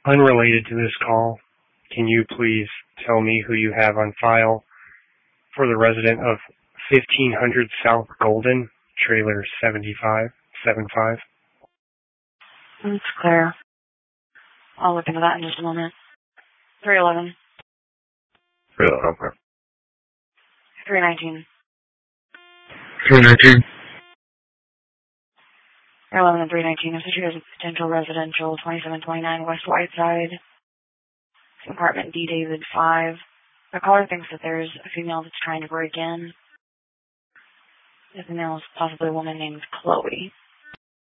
Unrelated to this call, can you please tell me who you have on file for the resident of 1500 South Golden, trailer 7575? It's Claire. I'll look into that in just a moment. 311. 311. 319. 319. 311 and 319. If this is potential residential, 2729 West Whiteside, apartment D David 5. The caller thinks that there's a female that's trying to break in. The female is possibly a woman named Chloe.